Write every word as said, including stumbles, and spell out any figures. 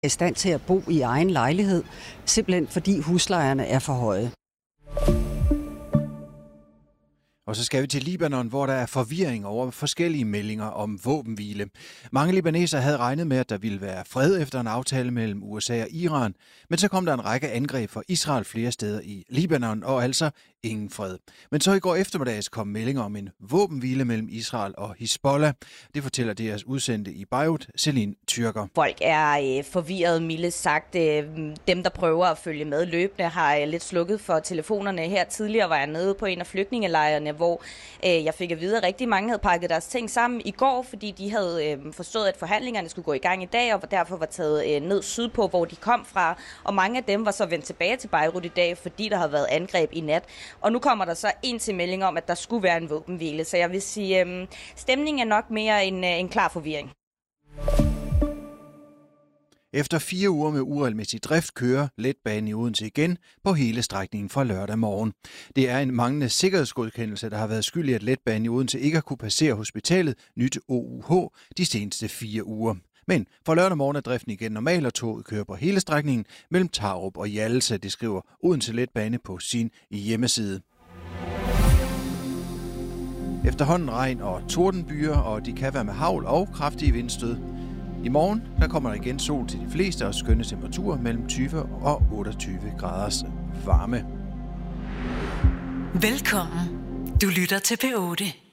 i stand til at bo i egen lejlighed, simpelthen fordi huslejerne er for høje. Og så skal vi til Libanon, hvor der er forvirring over forskellige meldinger om våbenhvile. Mange libanesere havde regnet med, at der ville være fred efter en aftale mellem U S A og Iran, men så kom der en række angreb fra Israel flere steder i Libanon, og altså ingen fred. Men så i går eftermiddags kom meldinger om en våbenhvile mellem Israel og Hizbollah. Det fortæller deres udsendte i Beirut, Celine Tyrker. Folk er øh, forvirret, mildt sagt. Øh, dem, der prøver at følge med løbende, har øh, lidt slukket for telefonerne. Her tidligere var jeg nede på en af flygtningelejrene, hvor øh, jeg fik at vide, at rigtig mange havde pakket deres ting sammen i går, fordi de havde øh, forstået, at forhandlingerne skulle gå i gang i dag, og derfor var taget øh, ned sydpå, hvor de kom fra. Og mange af dem var så vendt tilbage til Beirut i dag, fordi der havde været angreb i nat. Og nu kommer der så en til melding om, at der skulle være en våbenhvile. Så jeg vil sige, øh, stemningen er nok mere en, øh, en klar forvirring. Efter fire uger med uregelmæssig drift kører letbanen i Odense igen på hele strækningen fra lørdag morgen. Det er en manglende sikkerhedsgodkendelse, der har været skyld i, at letbanen i Odense ikke har kunne passere hospitalet Nyt O U H de seneste fire uger. Men for lørdag morgen er driften igen normal, og toget kører på hele strækningen mellem Tarup og Hjallese, det skriver Odense Letbane på sin hjemmeside. Efterhånden regn og tordenbyer, og de kan være med hagl og kraftige vindstød. I morgen der kommer der igen sol til de fleste og skønne temperaturer mellem tyve og otteogtyve graders varme. Velkommen. Du lytter til P otte.